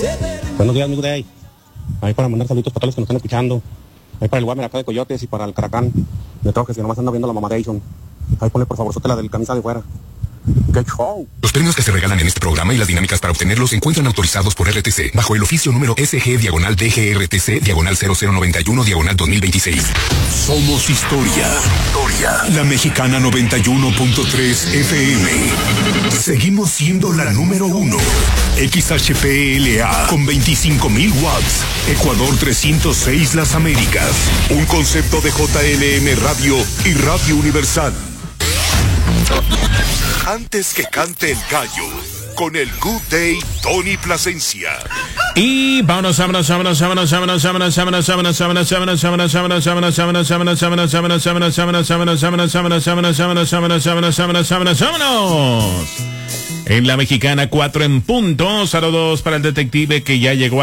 Buenos días, amigo de ahí. Ahí para mandar saludos para todos los que nos están escuchando. Ahí para el Guamer acá de Coyotes y para el Caracán de Trojes que nomás anda viendo la Mamadation. Ahí ponle por favor la del camisa de fuera. ¡Qué show! Los premios que se regalan en este programa y las dinámicas para obtenerlos se encuentran autorizados por RTC bajo el oficio número SG/DGRTC/0091/2026. Somos historia. La Mexicana 91.3 FM. Seguimos siendo la número 1. XHPLA con 25,000 watts. Ecuador 306 Las Américas. Un concepto de JLM Radio y Radio Universal. Antes que cante el gallo, con el Good Day Tony Plasencia. Y vámonos. En la Mexicana 4 en punto. Saludos para el detective que ya llegó